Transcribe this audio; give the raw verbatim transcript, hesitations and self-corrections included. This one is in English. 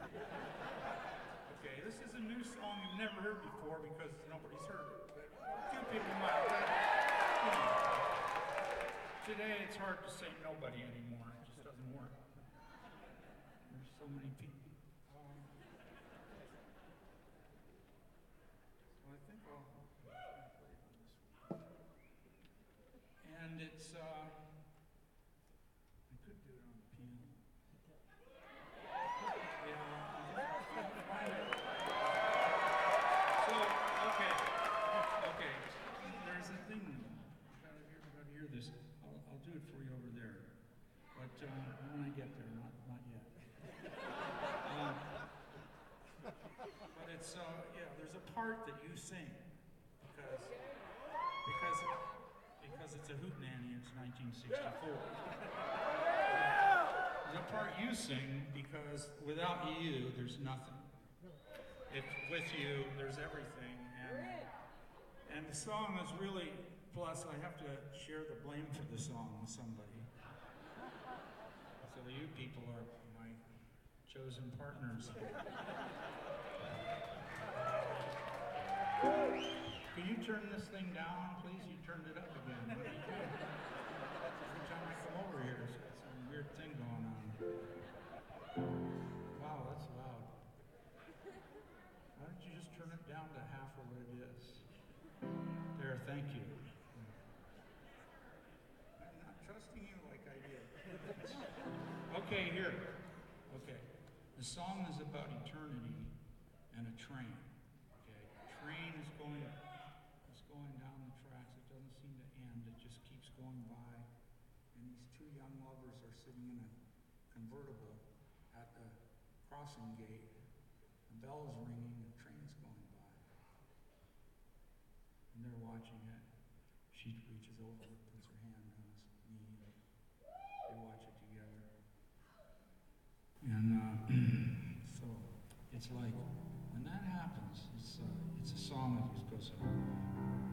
Okay, this is a new song you've never heard before because nobody's heard it. But a few people might. But, you know, today it's hard to say nobody anymore. It just doesn't work. There's so many people. Um, so I think I'll play on this one. And it's, uh, I could do it on the piano. So, okay, okay. There's a thing. You gotta hear, you gotta hear this. I'll, I'll do it for you over there. But uh, when I get there, not not yet. Um, but it's uh, yeah. There's a part that you sing because because because it's a hootenanny. It's nineteen sixty-four. The part you sing because without you, there's nothing. If with you, there's everything. And, and the song is really, plus I have to share the blame for the song with somebody. So you people are my chosen partners. Can you turn this thing down, please? You turned it up again. What are you doing? Every time I come over here, there's some weird thing going on. Wow, that's loud. Why don't you just turn it down to half of what it is? There, thank you. I'm not trusting you like I did. Okay, here. Okay. The song is about eternity and a train. Okay. A train is going is going down the tracks. It doesn't seem to end. It just keeps going by. And these two young lovers are sitting in a convertible at the crossing gate. The bell's ringing, the train's going by. And they're watching it. She reaches over, puts her hand on his knee. They watch it together. And uh, so it's like, when that happens, it's, uh, it's a song that just goes,